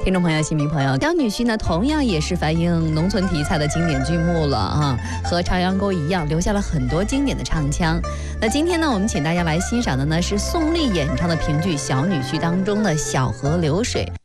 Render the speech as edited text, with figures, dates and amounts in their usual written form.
听众朋友、新民朋友，小女婿呢，同样也是反映农村题材的经典剧目了啊，和《长阳沟》一样，留下了很多经典的唱腔。那今天呢，我们请大家来欣赏的呢是宋丽演唱的评剧《小女婿》当中的《小河流水》。